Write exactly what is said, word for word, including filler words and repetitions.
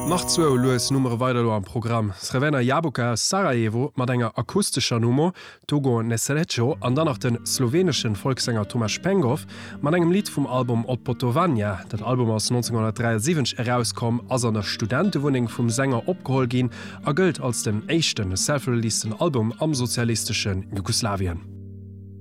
Nach zwo loes Nummer weiter am Programm. Srevena Jabuka aus Sarajevo mat enger akustischer Nummer, Togo Neselecho, an dann nach den slowenischen Volkssänger Tomasz Pengow, mat engem Lied vom Album Odpotovanja. Dat Album aus neunzehnhundertdreiundsiebzig herauskom, as an der Studentenwohnung vom Sänger opgeholt gin, a gilt als den echten self-releaseden Album am sozialistischen Jugoslawien.